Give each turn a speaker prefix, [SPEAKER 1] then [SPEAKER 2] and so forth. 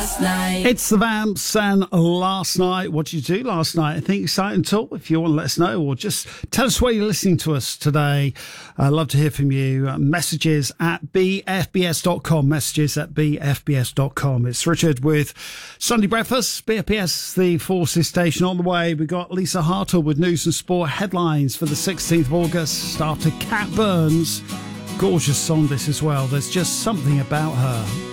[SPEAKER 1] last night.
[SPEAKER 2] It's the Vamps and Last Night. What did you do last night? I think exciting talk. If you want to let us know, or just tell us where you're listening to us today. I'd love to hear from you. Messages at bfbs.com. Messages at bfbs.com. It's Richard with Sunday Breakfast. BFBS, the Forces station. On the way, we got Lisa Hartle with news and sport headlines for the 16th of August after Cat Burns. Gorgeous song this as well. There's just something about her.